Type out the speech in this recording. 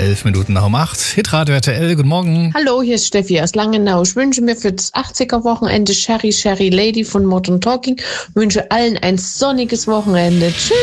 11 Minuten nach um 8. Hitradio RTL, guten Morgen. Hallo, hier ist Steffi aus Langenau. Ich wünsche mir für das 80er-Wochenende Sherry Lady von Modern Talking. Ich wünsche allen ein sonniges Wochenende. Tschüss.